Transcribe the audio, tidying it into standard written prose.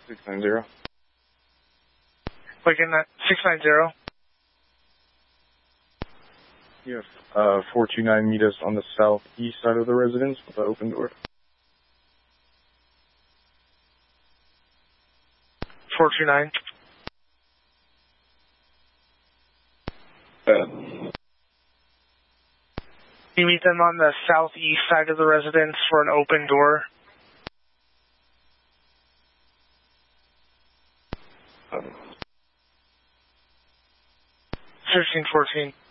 690. Again, 690. You have 429 meet us on the southeast side of the residence with the open door. 429. You meet them on the southeast side of the residence for an open door. 1314.